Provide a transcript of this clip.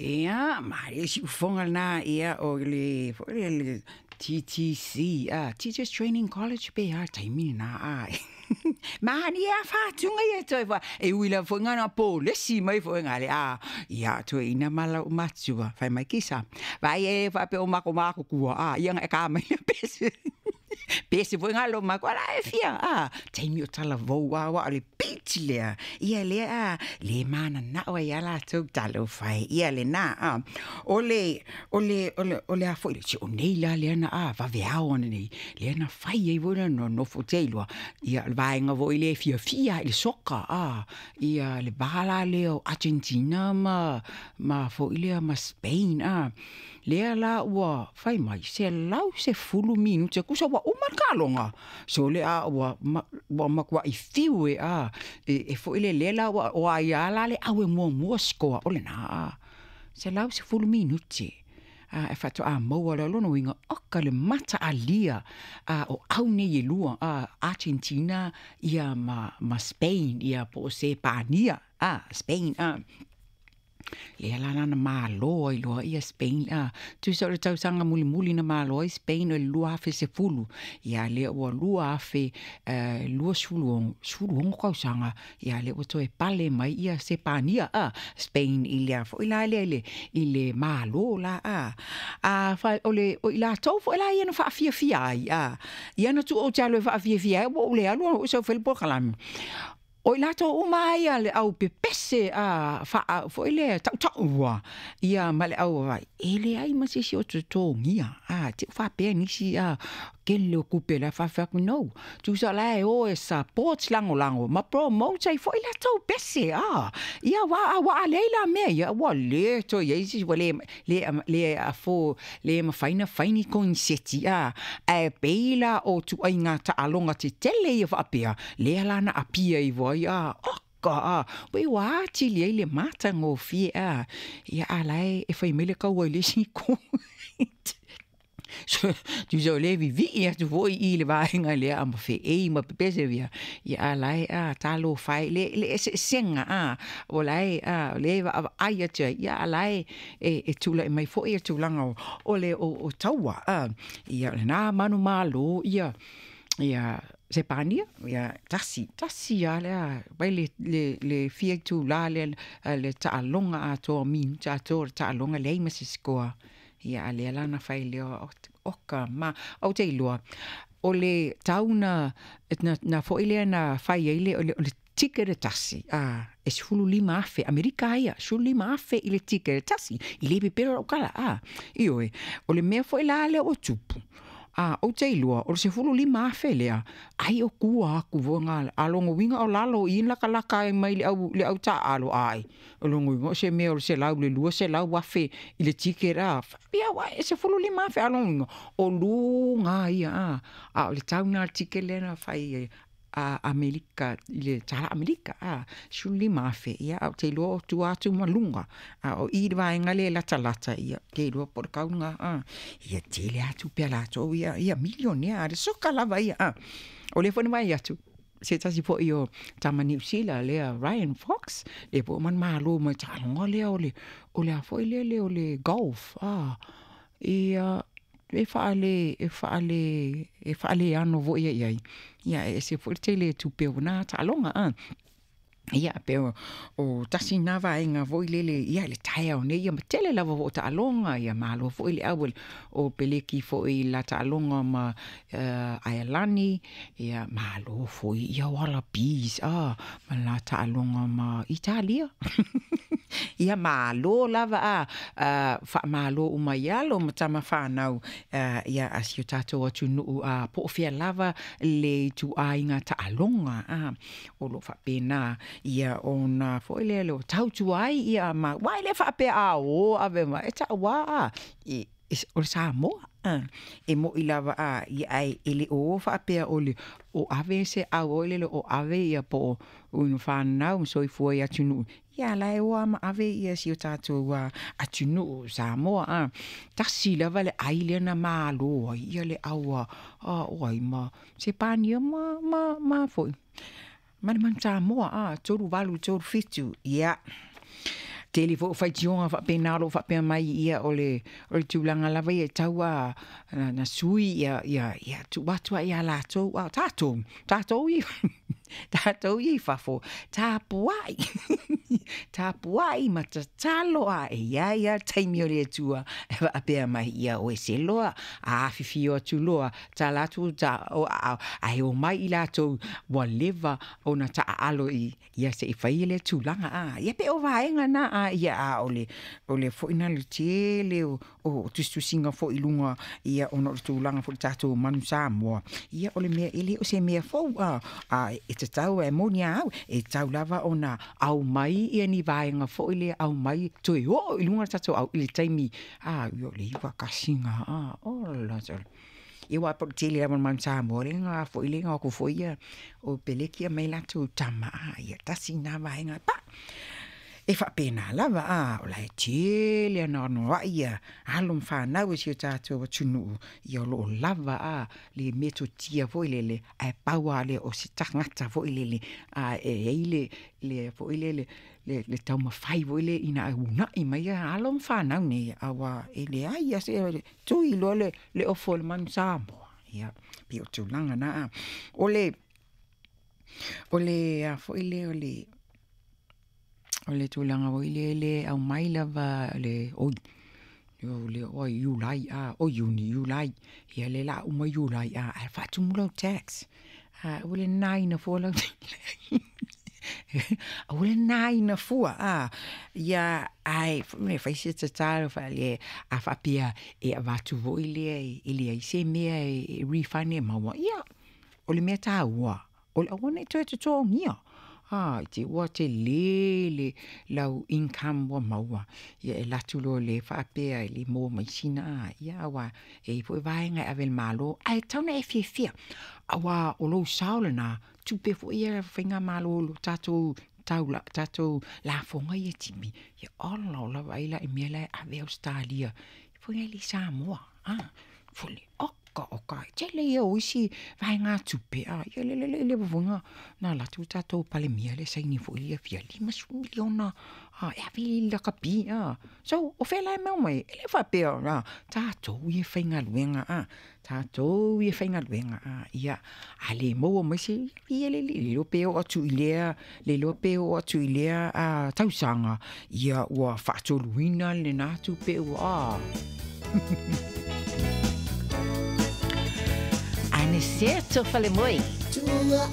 Ia, Maria si ufonga na ia o le TTC, Teachers Training College pe ha taimi na ai. Mani ia fatunga ia toi wa e wila fonga na po le si mai fonga le ia toi ina mala o matua fai mai kisa. Vai e fa pe o mako kua ia e ka mai pese. Pese fonga lo mako ala e fia taimi o tala vo wa le pitch le ia le mana na o ia la tok talo fai ia le na ole a foi le o nei la le na va vea ona nei le na fai e vona no fotelo ia vai nga vo ile fia le soka ia le bala le o Argentina ma fo ile ma Spain le la wa fai mai se lau se fulu minuto kusa wa umakalonga so le wa makwa I fiu e fo ile le la wa ia la le awe mo skoa ole na se lau se fulu minuto e fato mo la lono winga oka le mata alia o au nei lua Argentina ia ma Spain ia po se pania Spain le la na malo I loa ia Spain tu so le tau sanga muli na malo Spain o lua fe se fulu ia le o lua fe lua sulu ko sanga ia le o to e pale mai ia se pania Spain ilia fo ila le malo la fa ole o ila to fo ila ia na fa fia ia na tu o talo fa fia o le alu o so fel por kalam o lato o mai ale au pepese fa fo ile tau ia male au vai ele ai ma si o to ngia te fa pe ni si ke le kupe la fa no tu sa la o esa ports lango ma pro mo sai fo ile tau pese ia wa leila me ia wa le to ye si le a fo le ma faini con seti e peila o tu ai nga ta alonga te tele ia fa pe le la na apia I vo we wa ti le mata ngo fi ia alai e fai mele ka wa le si ko so tu zo le vi ia tu voi I le va hinga le am fe ma pese via ia alai talo fai le senga o lai le va ai te ia alai e tu le mai fo ia tu langa o le o taua ia na manu malo ia se pania ia tasi ala vai le fia tu la le talonga to min to talonga le mesiskoa ia ale la na fai le oka ma o te loa o le tauna na fo ile na fai ile o le tikere tasi e sulu lima afe Amerika ia sulu lima afe ile tikere tasi ile pepero o kala ioe o le mea fo ile ale o tupu o te ilua, o se fulu lima afe lea, ai o kua aku vonga alongo winga o lalo I laka mai le au ta alo ai. O longo winga se mea o se lau le lua se lau wafe I le tikera. Pia wa se fulu lima afe alongo winga. O lunga ia o le tauna tikelena fai Amerika, ile tala Amerika suli mafe ia au te lo tu atu malunga o I vai ngale lata ia ke lo por kaunga ia te le atu pela to ia milionaire so kala vai o le fone vai atu se tasi po io tamani usila le Ryan Fox e po man malo ma tala le o le fo le o le golf ia e faale ano vo ia se forte le tu pe na talonga ia pe o tasi na vai nga vo le ia le taia o ne ia matele la vo talonga ia malo vo le awel o peleki fo I la talonga ma Ailani ia malo fo ia wala bis ma la talonga ma Italia ia malo lava fa malo umayalo matama fa nau ia asio tato atu nu po fia lava le tu ainga ta alonga o lo fa pena ia ona fo ile lo tau tu ai ia ma wai le fa pe o ave ma eta wa o Samoa e mo ilava ia ai ele o fa pe o ave se o ile o ave ia po un fa nau so I foi atu nu ia lai wa ma ave ia si o tatou atu nu Samoa tasi lava le aile na malo ia le aua oi ma se pania ma foi man Samoa toru valu toru fitu ia tele fo fai tionga fa pena lo fa pena mai ia ole tūlanga lava ia taua na sui ia tu watu ia la to tato i tato i fa fo tapuai tapuai mata talo ia taimi ole tua a pena mai ia o se loa a fifio tu loa ta la tu ta ai o mai la to whatever ona ta alo ia se fai le tūlanga ia pe o vaenga na ia ole fo ina le tele o tu singa fo ilunga ia ona tūlanga fo tato manu Samoa ia ole me ele o se me fo e te tau e monia au e tau lava ona au mai ia ni vaenga fo ile au mai to o ilunga tato au ile taimi yo le iwa kasinga ola e wa por tele a man Samoa nga fo ile nga ko fo ia o pelekia mai la tu tama ia tasina vaenga pa e fa pena lava o la tele na no ia alum fa na we si tato wa tunu ia lo lava le meto tia vo ile a paua le o si tangata vo ile ile le vo ile le tau ma fai vo ile ina una i mai alum fa na ni awa ile ia se tu ilo le o fol man Samoa ia pio tu langa na ole fo ile ole tūlanga o ile au mai lava le Julai o Juni Julai ia le la uma Julai ai fatu mulo tax ole nai na fola ole nai na fua ia ai me fai se tata fa le a fa pia e avatu vo ile ai se me refine ma ia ole me ta wa ole one to ngia te wa te le lau income wa maua ia e latulo le whaapea le mō mai sina ia wa e po vaenga avel malo ai tauna e fia awa o lo saulana tupe fo ia whainga malo lo tatou la fonga ia timi ia ala la vaila e mele ave Australia fo ia li Samoa fole oka tele ia oisi vai ngā tupe ia le wavunga na la tu tatou pale mia le saini fo ia fia 5 miliona e avi la kapi so o fela e mau mai ele fa pea tatou ia whainga luenga tatou ia whainga luenga ia ale mo mai se ia le lo peo atu ilea le lo peo atu ilea tausanga ia wa fatoluina le na tu peo Ane certo, falei moi. Tua